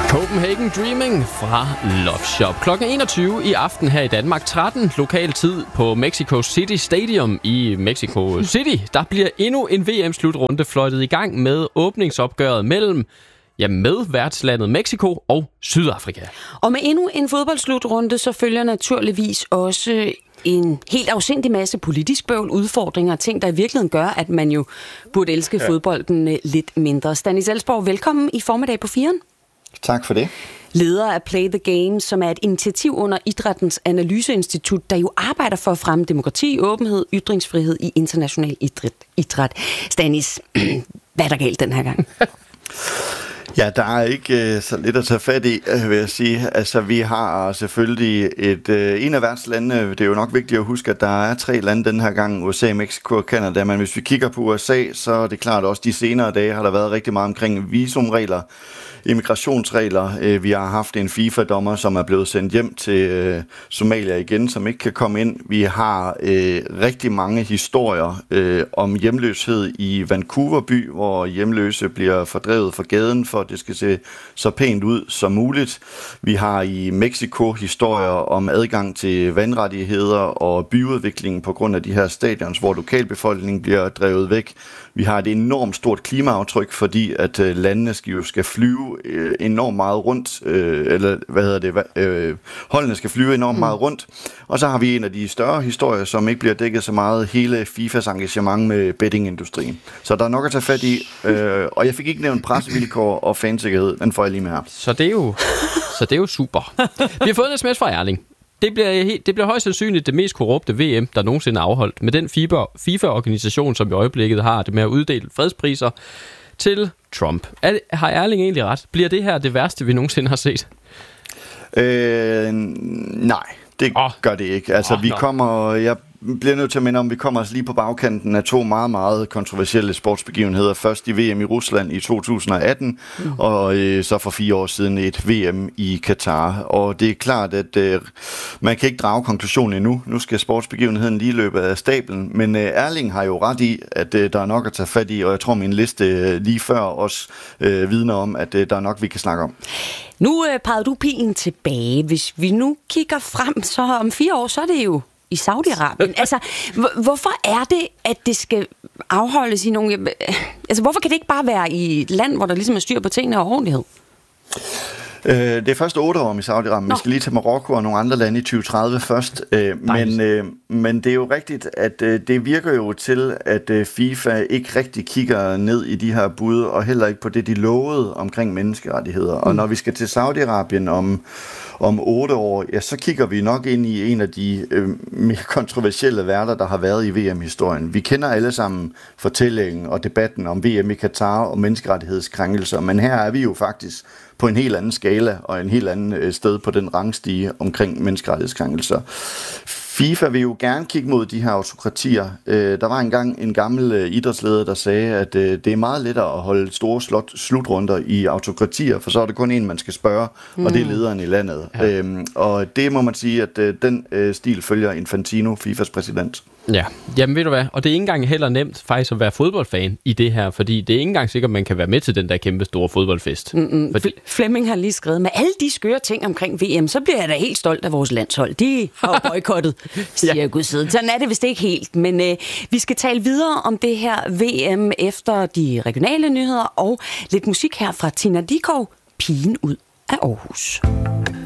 Copenhagen Dreaming fra Love Shop. Klokken 21 i aften her i Danmark. 13 lokal tid på Mexico City Stadium i Mexico City. Der bliver endnu en VM-slutrunde fløjtet i gang med åbningsopgøret mellem med værtslandet Mexico og Sydafrika. Og med endnu en fodboldslutrunde, så følger naturligvis også en helt afsindig masse politisk bøvl, udfordringer og ting, der i virkeligheden gør, at man jo burde elske fodbolden lidt mindre. Stanis Elsborg, velkommen i formiddag på 4'eren. Tak for det. Leder af Play the Game, som er et initiativ under Idrættens Analyseinstitut, der jo arbejder for at fremme demokrati, åbenhed, ytringsfrihed i international idræt. Stanis, hvad er der galt den her gang? Ja, der er ikke så lidt at tage fat i, vil jeg sige. Altså, vi har selvfølgelig en af værtslandene. Det er jo nok vigtigt at huske, at der er 3 lande den her gang, USA, Mexico og Canada. Men hvis vi kigger på USA, så er det klart også de senere dage har der været rigtig meget omkring visumregler, immigrationsregler. Vi har haft en FIFA-dommer, som er blevet sendt hjem til Somalia igen, som ikke kan komme ind. Vi har rigtig mange historier om hjemløshed i Vancouver by, hvor hjemløse bliver fordrevet fra gaden, for at det skal se så pænt ud som muligt. Vi har i Mexico historier om adgang til vandrettigheder og byudvikling på grund af de her stadions, hvor lokalbefolkningen bliver drevet væk. Vi har et enormt stort klimaaftryk, fordi at landene skal flyve enormt meget rundt, holdene skal flyve enormt meget rundt. Og så har vi en af de større historier, som ikke bliver dækket så meget, hele FIFAs engagement med bettingindustrien. Så der er nok at tage fat i, og jeg fik ikke nævnt pressevilkår og fansikkerhed, den får jeg lige med her. Så det er jo super. Vi har fået en sms fra Erling. Det bliver højst sandsynligt det mest korrupte VM, der nogensinde er afholdt, med den FIFA-organisation, som i øjeblikket har det med at uddele fredspriser til Trump. Har Erling egentlig ret? Bliver det her det værste, vi nogensinde har set? Nej, det gør det ikke. Altså, jeg bliver nødt til at minde om, at vi kommer altså lige på bagkanten af 2 meget, meget kontroversielle sportsbegivenheder. Først i VM i Rusland i 2018, og så for 4 år siden et VM i Katar. Og det er klart, at man kan ikke drage konklusionen endnu. Nu skal sportsbegivenheden lige løbe af stablen. Men Erling har jo ret i, at der er nok at tage fat i, og jeg tror, min liste lige før også vidner om, at der er nok, vi kan snakke om. Nu pegede du pilen tilbage. Hvis vi nu kigger frem, så om 4 år, så er det jo i Saudi-Arabien. Altså, hvorfor er det, at det skal afholdes i nogle... Altså, hvorfor kan det ikke bare være i et land, hvor der ligesom er styr på tingene og ordentlighed? Det er først 8 år i Saudi-Arabien. Vi skal lige til Marokko og nogle andre lande i 2030 først. Men det er jo rigtigt, at det virker jo til, at FIFA ikke rigtig kigger ned i de her bud, og heller ikke på det, de lovede omkring menneskerettigheder. Og når vi skal til Saudi-Arabien om 8 år, ja, så kigger vi nok ind i en af de mere kontroversielle værter, der har været i VM-historien. Vi kender alle sammen fortællingen og debatten om VM i Katar og menneskerettighedskrænkelser, men her er vi jo faktisk på en helt anden skala og en helt anden sted på den rangstige omkring menneskerettighedskrænkelser. FIFA vil jo gerne kigge mod de her autokratier. Der var engang en gammel idrætsleder, der sagde, at det er meget lettere at holde store slutrunder i autokratier, for så er det kun en, man skal spørge, og det er lederen i landet. Ja. Og det må man sige, at den stil følger Infantino, FIFAs præsident. Ja, jamen ved du hvad, og det er ikke engang heller nemt faktisk at være fodboldfan i det her, fordi det er ikke engang sikkert, at man kan være med til den der kæmpe store fodboldfest. Fordi... Flemming har lige skrevet, med alle de skøre ting omkring VM, så bliver jeg da helt stolt af vores landshold. De har boykottet, siger jeg gudsiden. Sådan er det vist ikke helt, men vi skal tale videre om det her VM efter de regionale nyheder og lidt musik her fra Tina Dickow, Pigen ud af Aarhus.